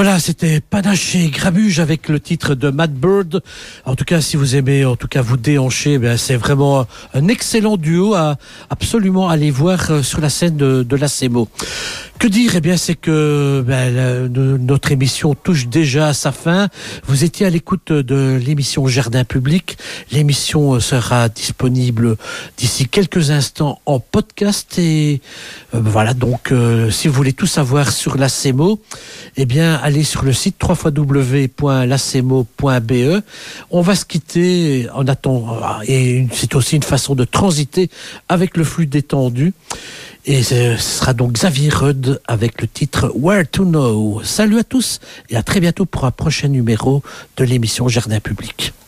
Voilà, c'était Panaché et Grabuge avec le titre de Mad Bird. En tout cas, si vous aimez, vous déhancher, c'est vraiment un excellent duo à absolument aller voir sur la scène de la CEMO. Que dire? C'est que notre émission touche déjà à sa fin. Vous étiez à l'écoute de l'émission Jardin Public. L'émission sera disponible d'ici quelques instants en podcast. Et voilà, donc si vous voulez tout savoir sur la CEMO, allez sur le site www.lacemo.be. On va se quitter en attendant, et c'est aussi une façon de transiter avec le flux détendu. Et ce sera donc Xavier Rudd avec le titre Where to Know. Salut à tous et à très bientôt pour un prochain numéro de l'émission Jardin Public.